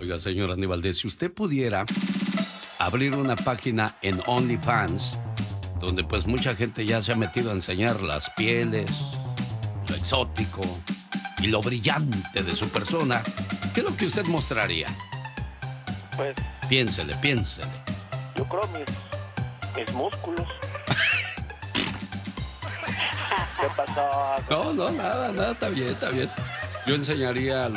Oiga, señor Andy Valdés, si usted pudiera abrir una página en OnlyFans, donde pues mucha gente ya se ha metido a enseñar las pieles, lo exótico y lo brillante de su persona, ¿qué es lo que usted mostraría? Pues... Piénsele. Yo creo mis músculos. ¿Qué pasó? No, nada, está bien. Yo enseñaría